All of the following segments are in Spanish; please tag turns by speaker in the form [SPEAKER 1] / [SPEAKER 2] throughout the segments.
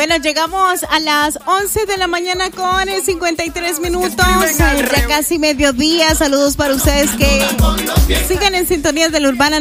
[SPEAKER 1] Bueno, llegamos a las 11 de la mañana con 53 minutos, ya casi mediodía. Saludos para ustedes que sigan en sintonía de la Urbana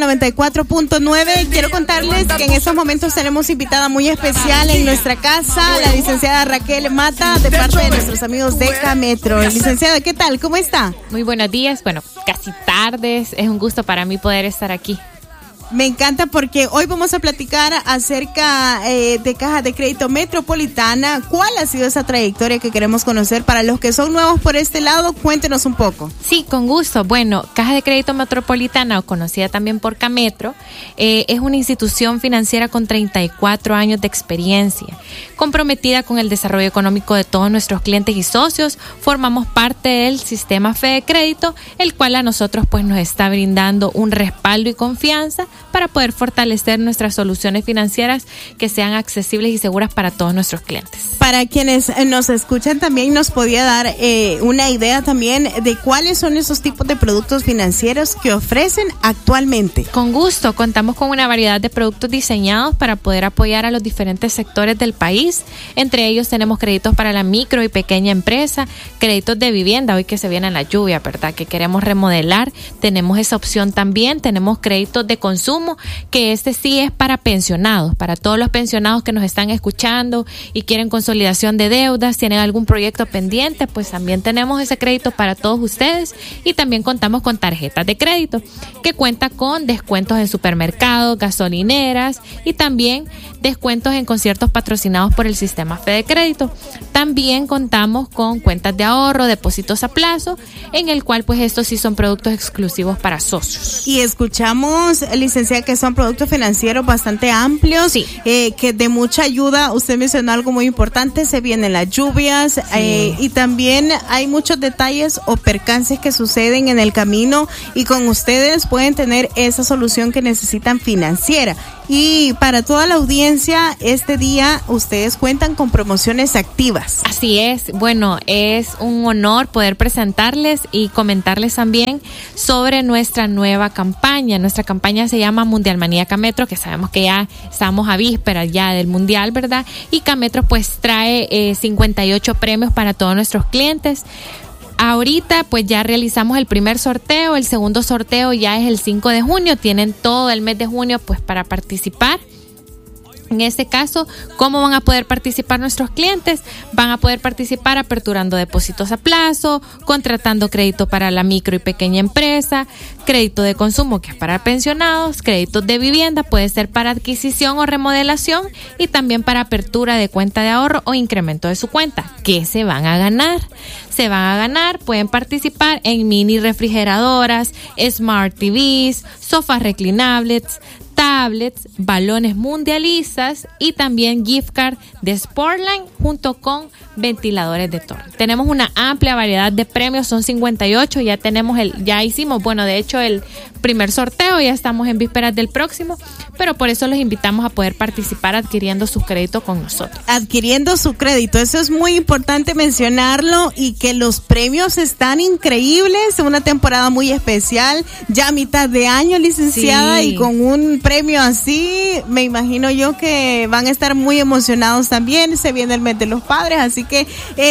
[SPEAKER 1] 94.9. Quiero contarles que en estos momentos tenemos invitada muy especial en nuestra casa, la licenciada Raquel Mata, de parte de nuestros amigos de Cametro. Licenciada, ¿qué tal? ¿Cómo está?
[SPEAKER 2] Muy buenos días, bueno, casi tardes. Es un gusto para mí poder estar aquí.
[SPEAKER 1] Me encanta porque hoy vamos a platicar acerca de Caja de Crédito Metropolitana. ¿Cuál ha sido esa trayectoria que queremos conocer? Para los que son nuevos por este lado, cuéntenos un poco.
[SPEAKER 2] Sí, con gusto. Bueno, Caja de Crédito Metropolitana, o conocida también por Cametro, es una institución financiera con 34 años de experiencia, comprometida con el desarrollo económico de todos nuestros clientes y socios. Formamos parte del sistema Fede Crédito, el cual a nosotros pues nos está brindando un respaldo y confianza para poder fortalecer nuestras soluciones financieras que sean accesibles y seguras para todos nuestros clientes.
[SPEAKER 1] Para quienes nos escuchan, también nos podía dar una idea también de cuáles son esos tipos de productos financieros que ofrecen actualmente.
[SPEAKER 2] Con gusto, contamos con una variedad de productos diseñados para poder apoyar a los diferentes sectores del país. Entre ellos tenemos créditos para la micro y pequeña empresa, créditos de vivienda, hoy que se viene la lluvia, ¿verdad? Que queremos remodelar, tenemos esa opción también. Tenemos créditos de consumo, que este sí es para pensionados, para todos los pensionados que nos están escuchando y quieren consolidación de deudas, tienen algún proyecto pendiente, pues también tenemos ese crédito para todos ustedes. Y también contamos con tarjetas de crédito, que cuenta con descuentos en supermercados, gasolineras y también descuentos en conciertos patrocinados por el sistema Fede Crédito. También contamos con cuentas de ahorro, depósitos a plazo, en el cual pues estos sí son productos exclusivos para socios.
[SPEAKER 1] Y escuchamos, licenciada, que son productos financieros bastante amplios,
[SPEAKER 2] sí,
[SPEAKER 1] que de mucha ayuda. Usted mencionó algo muy importante, se vienen las lluvias, sí, y también hay muchos detalles o percances que suceden en el camino, y con ustedes pueden tener esa solución que necesitan financiera. Y para toda la audiencia, este día ustedes cuentan con promociones activas.
[SPEAKER 2] Así es. Bueno, es un honor poder presentarles y comentarles también sobre nuestra nueva campaña. Nuestra campaña se llama Mundial Manía Cametro, que sabemos que ya estamos a vísperas ya del Mundial, ¿verdad? Y Cametro pues trae 58 premios para todos nuestros clientes. Ahorita pues ya realizamos el primer sorteo, el segundo sorteo ya es el 5 de junio, tienen todo el mes de junio pues para participar. En este caso, ¿cómo van a poder participar nuestros clientes? Van a poder participar aperturando depósitos a plazo, contratando crédito para la micro y pequeña empresa, crédito de consumo que es para pensionados, créditos de vivienda, puede ser para adquisición o remodelación, y también para apertura de cuenta de ahorro o incremento de su cuenta. ¿Qué se van a ganar? Se van a ganar, pueden participar en mini refrigeradoras, smart TVs, sofás reclinables, tablets, balones mundialistas y también gift card de Sportline junto con ventiladores de torre. Tenemos una amplia variedad de premios, son 58, ya hicimos, bueno, de hecho el primer sorteo, ya estamos en vísperas del próximo, pero por eso los invitamos a poder participar adquiriendo su crédito con nosotros.
[SPEAKER 1] Adquiriendo su crédito, eso es muy importante mencionarlo, y que los premios están increíbles, una temporada muy especial, ya a mitad de año, licenciada, sí, y con un premio así, me imagino yo que van a estar muy emocionados también. Se viene el mes de los padres, así que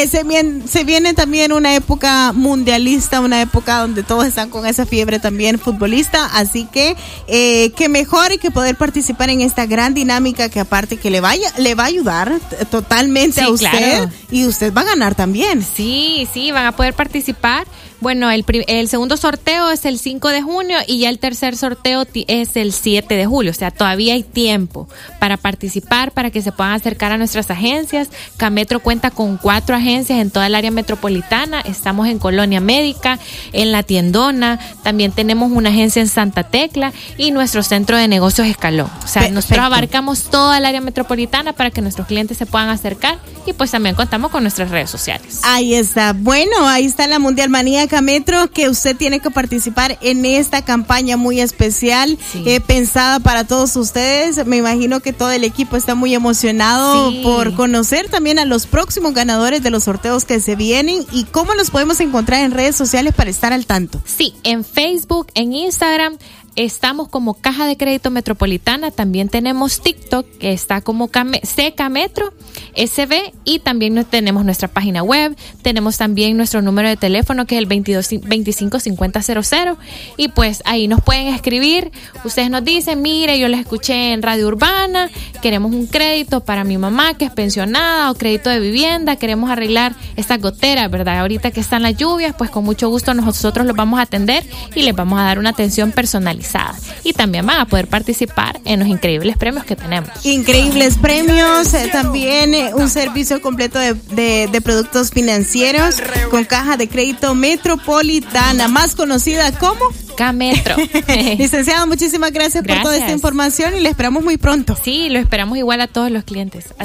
[SPEAKER 1] se viene también una época mundialista, una época donde todos están con esa fiebre también futbolista, así que qué mejor que poder participar en esta gran dinámica, que aparte que le va a ayudar totalmente, sí, a usted, claro, y usted va a ganar también.
[SPEAKER 2] Sí, van a poder participar. Bueno, el segundo sorteo es el 5 de junio y ya el tercer sorteo es el 7 de julio. O sea, todavía hay tiempo para participar, para que se puedan acercar a nuestras agencias. Cametro cuenta con 4 agencias en toda el área metropolitana. Estamos en Colonia Médica, en La Tiendona. También tenemos una agencia en Santa Tecla y nuestro centro de negocios Escalón. O sea, nosotros abarcamos toda el área metropolitana para que nuestros clientes se puedan acercar, y pues también contamos con nuestras redes sociales.
[SPEAKER 1] Ahí está. Bueno, ahí está la Mundial Manía Cametro, que usted tiene que participar en esta campaña muy especial, sí, pensada para todos ustedes. Me imagino que todo el equipo está muy emocionado, sí, por conocer también a los próximos ganadores de los sorteos que se vienen. ¿Y cómo los podemos encontrar en redes sociales para estar al tanto?
[SPEAKER 2] Sí, en Facebook, en Instagram, estamos como Caja de Crédito Metropolitana. También tenemos TikTok, que está como Cametro. SB, y también tenemos nuestra página web, tenemos también nuestro número de teléfono que es el 2225-5000, y pues ahí nos pueden escribir. Ustedes nos dicen, mire, yo les escuché en Radio Urbana, queremos un crédito para mi mamá que es pensionada o crédito de vivienda, queremos arreglar estas goteras, ¿verdad? Ahorita que están las lluvias, pues con mucho gusto nosotros los vamos a atender y les vamos a dar una atención personalizada, y también van a poder participar en los increíbles premios que tenemos.
[SPEAKER 1] Increíbles premios, también un servicio completo de productos financieros con caja de crédito metropolitana, más conocida como
[SPEAKER 2] Cametro.
[SPEAKER 1] Licenciada, muchísimas gracias por toda esta información y le esperamos muy pronto.
[SPEAKER 2] Sí, lo esperamos igual a todos los clientes.